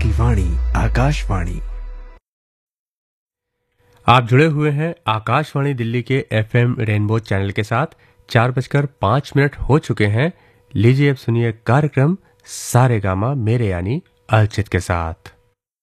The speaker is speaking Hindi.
की वाणी आकाशवाणी। आप जुड़े हुए हैं आकाशवाणी दिल्ली के एफएम रेनबो चैनल के साथ। 4:05 हो चुके हैं। लीजिए अब सुनिए कार्यक्रम सारेगामा मेरे यानी अर्चित के साथ।